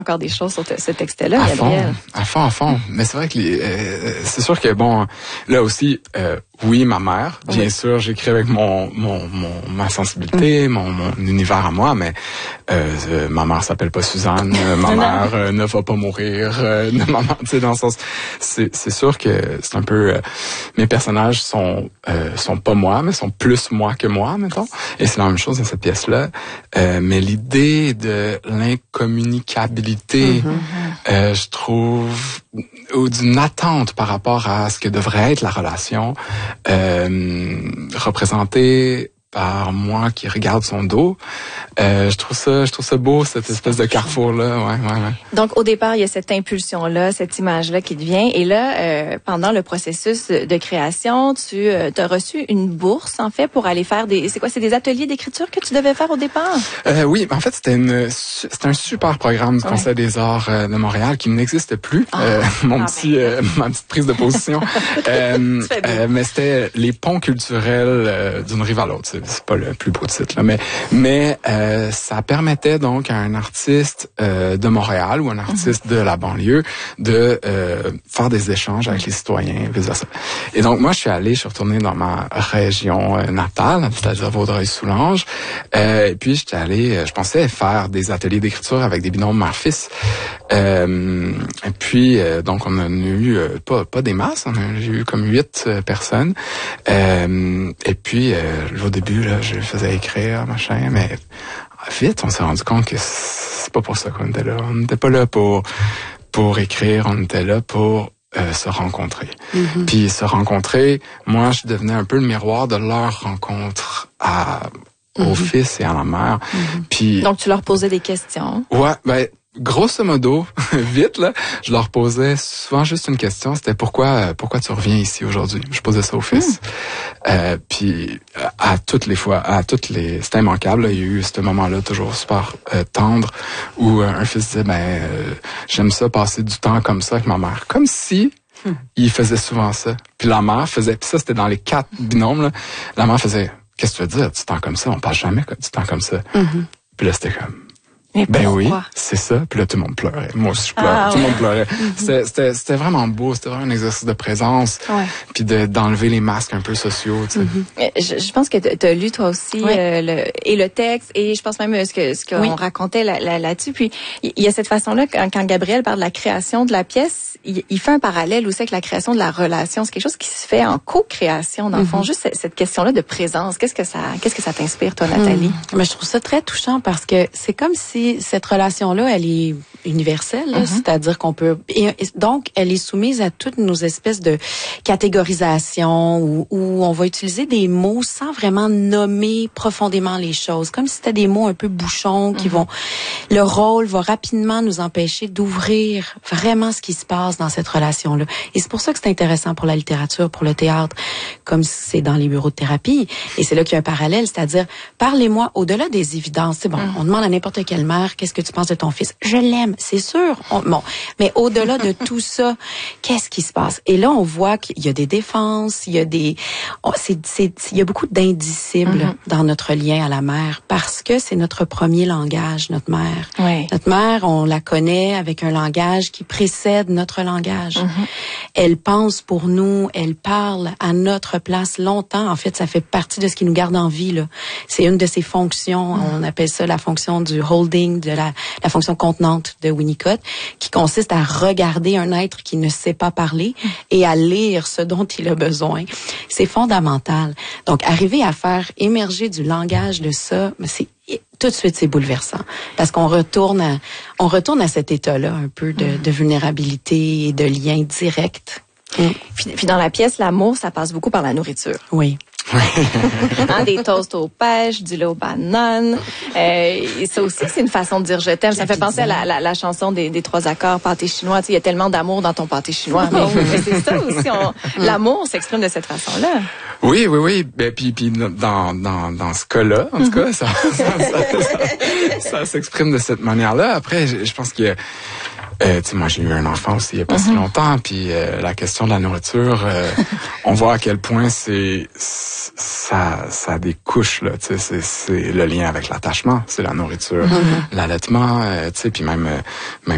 encore des choses sur ce texte-là, Gabriel. À fond. Mais c'est vrai que c'est sûr que bon, là aussi, oui, ma mère, bien sûr, j'écris avec ma sensibilité, mon univers à moi, mais ma mère s'appelle pas Suzanne, ma mère ne va pas mourir, maman, tu sais, dans le sens, c'est sûr que c'est un peu, mes personnages sont pas moi, mais sont plus moi que moi, mettons, et c'est la même chose dans cette pièce-là, mais l'idée de l'incommunicabilité, je trouve, ou d'une attente par rapport à ce que devrait être la relation, représentée par moi qui regarde son dos. Je trouve ça beau, cette espèce de carrefour-là. Ouais. Donc, au départ, il y a cette impulsion-là, cette image-là qui devient. Et là, pendant le processus de création, tu as reçu une bourse, en fait, pour aller faire c'est des ateliers d'écriture que tu devais faire au départ? Oui, en fait, c'était un super programme du Conseil des arts de Montréal qui n'existe plus. Ma petite prise de position. Mais c'était les ponts culturels d'une rive à l'autre. C'est pas le plus beau titre, là, mais ça permettait donc à un artiste de Montréal ou un artiste de la banlieue de faire des échanges avec les citoyens, vice-versa. Et donc moi, je suis retourné dans ma région natale, c'est-à-dire Vaudreuil-Soulanges, et puis je pensais faire des ateliers d'écriture avec des binômes mère-fils. Et puis donc on a eu pas des masses, j'ai eu comme 8 personnes. Et puis au début là, je faisais écrire machin, mais vite on s'est rendu compte que c'est pas pour ça qu'on était là. On n'était pas là pour écrire, on était là pour se rencontrer. Puis se rencontrer, moi je devenais un peu le miroir de leur rencontre au fils et à la mère. Puis donc tu leur posais des questions. Ouais, ben grosso modo, vite là, je leur posais souvent juste une question, c'était pourquoi tu reviens ici aujourd'hui. Je posais ça au fils. Puis à toutes les fois, c'était immanquable. Là, il y a eu ce moment-là toujours super tendre où un fils disait j'aime ça passer du temps comme ça avec ma mère, comme si il faisait souvent ça. Puis la mère faisait, puis ça c'était dans les 4 binômes là, la mère faisait qu'est-ce que tu veux dire du temps comme ça, on passe jamais du temps comme ça. Puis là c'était comme mais oui, c'est ça. Puis là, tout le monde pleurait. Moi aussi, je pleurais. Tout le monde pleurait. C'était vraiment beau. C'était vraiment un exercice de présence. Puis d'enlever les masques un peu sociaux, tu sais. Je pense que tu as lu toi aussi le texte et je pense même ce qu'on racontait là-dessus. Puis il y a cette façon-là quand Gabriel parle de la création de la pièce, il fait un parallèle aussi avec la création de la relation. C'est quelque chose qui se fait en co-création dans le fond. Juste cette question-là de présence. Qu'est-ce que ça t'inspire toi, Nathalie? Mais je trouve ça très touchant parce que c'est comme si cette relation-là, elle est universelle, c'est-à-dire qu'on peut... Et donc, elle est soumise à toutes nos espèces de catégorisations où on va utiliser des mots sans vraiment nommer profondément les choses, comme si c'était des mots un peu bouchons qui vont... Le rôle va rapidement nous empêcher d'ouvrir vraiment ce qui se passe dans cette relation-là. Et c'est pour ça que c'est intéressant pour la littérature, pour le théâtre, comme c'est dans les bureaux de thérapie. Et c'est là qu'il y a un parallèle, c'est-à-dire, parlez-moi au-delà des évidences. C'est bon, on demande à n'importe quelle mère, qu'est-ce que tu penses de ton fils? Je l'aime, c'est sûr. Mais au-delà de tout ça, qu'est-ce qui se passe? Et là, on voit qu'il y a des défenses, il y a il y a beaucoup d'indicibles dans notre lien à la mère parce que c'est notre premier langage, notre mère. Notre mère, on la connaît avec un langage qui précède notre langage. Elle pense pour nous, elle parle à notre place longtemps. En fait, ça fait partie de ce qui nous garde en vie, là. C'est une de ses fonctions. On appelle ça la fonction du holding, de la fonction contenante de Winnicott, qui consiste à regarder un être qui ne sait pas parler et à lire ce dont il a besoin. C'est fondamental. Donc, arriver à faire émerger du langage de ça, tout de suite, c'est bouleversant. Parce qu'on retourne à cet état-là, un peu de vulnérabilité et de lien direct. Puis dans la pièce, l'amour, ça passe beaucoup par la nourriture. Oui. Des toasts aux pêches, du lait aux bananes. Et ça aussi, c'est une façon de dire je t'aime. Ça fait penser à la chanson des 3 accords, pâté chinois. Tu sais, il y a tellement d'amour dans ton pâté chinois. Mais c'est ça aussi. L'amour s'exprime de cette façon-là. Oui. Ben, puis dans ce cas-là, en tout cas, ça s'exprime de cette manière-là. Après, je pense qu'il y a... moi, j'ai eu un enfant aussi il n'y a pas si longtemps, puis la question de la nourriture, on voit à quel point ça a des couches, là, tu sais, c'est le lien avec l'attachement, c'est la nourriture, l'allaitement, tu sais, puis même